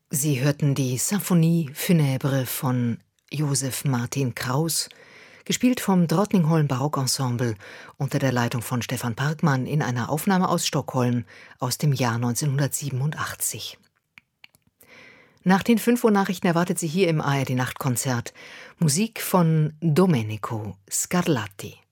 Sie hörten die Symphonie funèbre von Joseph Martin Kraus, gespielt vom Drottningholm Barockensemble unter der Leitung von Stefan Parkmann in einer Aufnahme aus Stockholm aus dem Jahr 1987. Nach den 5 Uhr Nachrichten erwartet Sie hier im ARD Nachtkonzert Musik von Domenico Scarlatti.